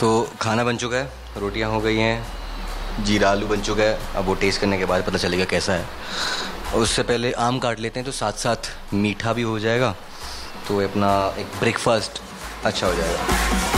तो खाना बन चुका है, रोटियां हो गई हैं, जीरा आलू बन चुका है। अब वो टेस्ट करने के बाद पता चलेगा कैसा है। और उससे पहले आम काट लेते हैं तो साथ साथ मीठा भी हो जाएगा, तो अपना एक ब्रेकफास्ट अच्छा हो जाएगा।